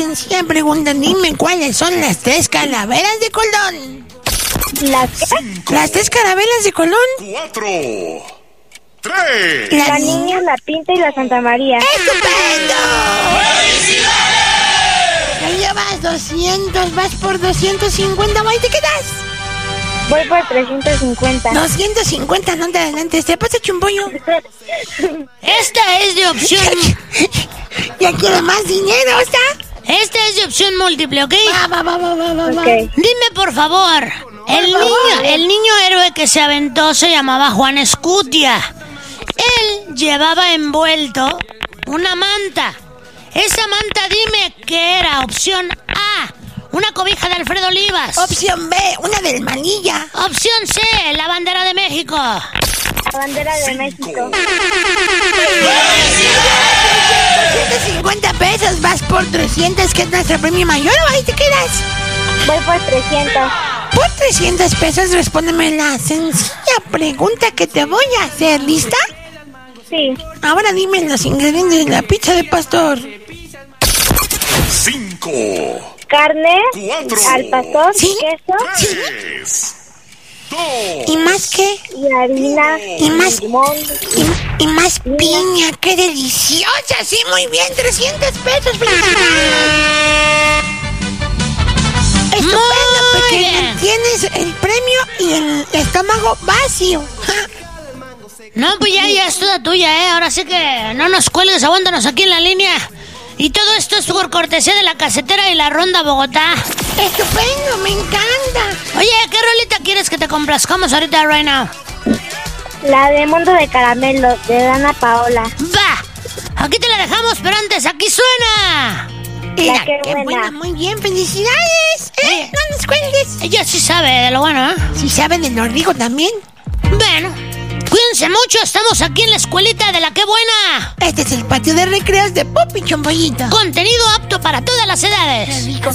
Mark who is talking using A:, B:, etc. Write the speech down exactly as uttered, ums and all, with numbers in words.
A: sencilla pregunta. Dime cuáles son las tres calaveras de Colón.
B: ¿Las qué?
A: Las tres carabelas de Colón.
C: Cuatro. Tres.
A: La,
B: La
A: niña.
B: Niña, la Pinta y la Santa María.
A: ¡Estupendo! Ya llevas doscientos, vas por doscientos cincuenta, ¿ahí te quedas?
B: Voy por trescientos cincuenta.
A: doscientos cincuenta, no te adelantes, te pasa chumpollo.
D: Esta es de opción...
A: Ya quiero más dinero, ¿está?
D: Esta es de opción múltiple, ¿ok?
A: Va, va, va, va, va, va, va.
B: Ok.
D: Dime, por favor, el niño, el niño héroe que se aventó se llamaba Juan Escutia. Él llevaba envuelto una manta. Esa manta, dime qué era. Opción A, una cobija de Alfredo Olivas.
A: Opción B, una del Manilla.
D: Opción C, la bandera de México.
B: La bandera de México.
A: doscientos cincuenta pesos, vas por trescientos, que es nuestro premio mayor, ¿o ahí te quedas?
B: Voy por trescientos.
A: Por trescientos pesos, respóndeme la sencilla pregunta que te voy a hacer. ¿Lista?
B: Sí.
A: Ahora dime los ingredientes de la pizza de pastor.
C: Cinco.
B: Carne,
C: Cuatro.
B: al pastor,
A: Sí.
B: queso
C: Tres. Dos.
A: ¿Y más qué?
B: y harina.
A: Y más,
B: limón.
A: y, y más piña. ¡Qué deliciosa! Sí, muy bien, trescientos pesos. Estupendo,
D: Muy
A: pequeña.
D: bien.
A: Tienes el premio y el estómago vacío.
D: No, pues ya, ya es toda tuya, ¿eh? Ahora sí que no nos cuelgues, aguántanos aquí en la línea. Y todo esto es por cortesía de la casetera y la Ronda Bogotá.
A: Estupendo, me encanta.
D: Oye, ¿qué rolita quieres que te complazcamos ahorita, right now?
B: La de Mundo de Caramelo, de Dana Paola.
D: ¡Va! Aquí te la dejamos, pero antes aquí suena.
A: Mira,
B: qué
A: qué buena.
B: buena.
A: Muy bien, felicidades. ¿Eh? No nos cuelgues.
D: Ella sí sabe de lo bueno, ¿eh?
A: Si sabe de lo rico también.
D: Bueno, cuídense mucho, estamos aquí en la escuelita de la Qué Buena.
A: Este es el patio de recreos de Pop y Chombollito.
D: Contenido apto para todas las edades.
A: Qué rico.